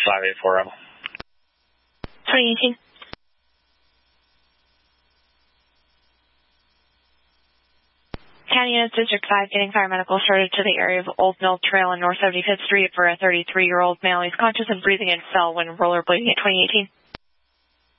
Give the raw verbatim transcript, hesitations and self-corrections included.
five eight four Rebel. twenty eighteen. County units, District five, getting fire medical started to the area of Old Mill Trail and North seventy-fifth Street for a thirty-three-year-old male. He's conscious and breathing and fell when rollerblading at twenty eighteen.